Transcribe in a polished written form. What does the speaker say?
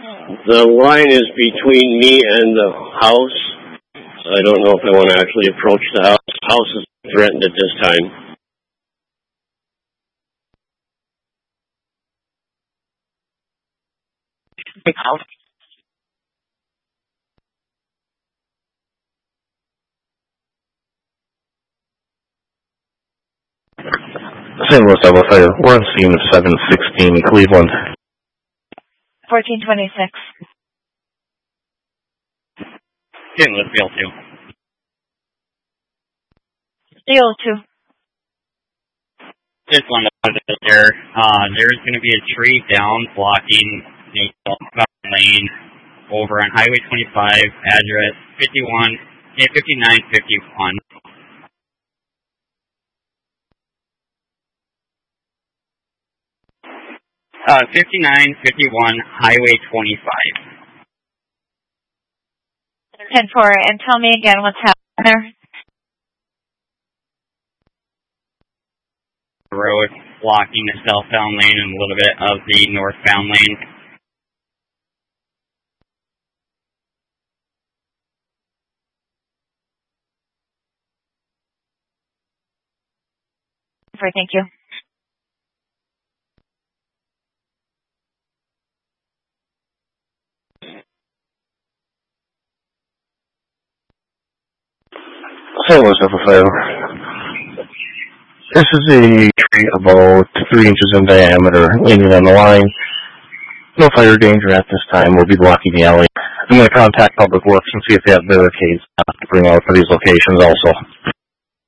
The line is between me and the house. I don't know if I want to actually approach the house. The house is threatened at this time. St. Louis Double Fire. We're on scene of 716 Cleveland. 1426. St. Louis BL2. BL2. Just wanted to put it there. There's going to be a tree down blocking the lane over on Highway 25, address 5951. 5951 Highway 25. 10-4, and tell me again what's happening there. Road blocking the southbound lane and a little bit of the northbound lane. Thank you. St. Louis Double Fire. This is a tree about 3 inches in diameter, leaning on the line. No fire danger at this time. We'll be blocking the alley. I'm going to contact Public Works and see if they have barricades to bring out for these locations also.